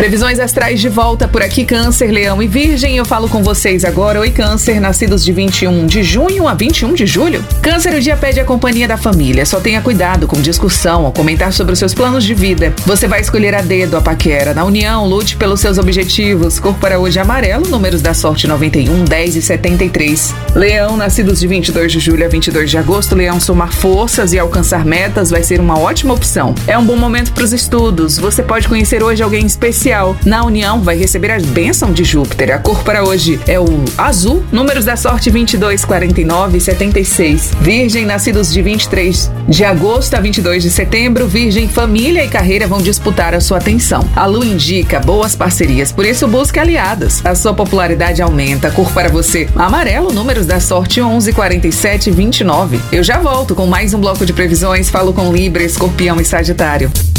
Previsões astrais de volta por aqui, Câncer, Leão e Virgem. Eu falo com vocês agora. Oi, Câncer, nascidos de 21 de junho a 21 de julho. Câncer, o dia pede a companhia da família. Só tenha cuidado com discussão ao comentar sobre os seus planos de vida. Você vai escolher a dedo a paquera. Na união, lute pelos seus objetivos. Cor para hoje amarelo, números da sorte 91, 10 e 73. Leão, nascidos de 22 de julho a 22 de agosto. Leão, somar forças e alcançar metas vai ser uma ótima opção. É um bom momento para os estudos. Você pode conhecer hoje alguém especial. Na união, vai receber a bênção de Júpiter. A cor para hoje é o azul, números da sorte 22, 49 e 76. Virgem, nascidos de 23 de agosto a 22 de setembro. Virgem, família e carreira vão disputar a sua atenção. A lua indica boas parcerias, por isso busque aliados. A sua popularidade aumenta. A cor para você, amarelo, números da sorte 11, 47 e 29. Eu já volto com mais um bloco de previsões. Falo com Libra, Escorpião e Sagitário.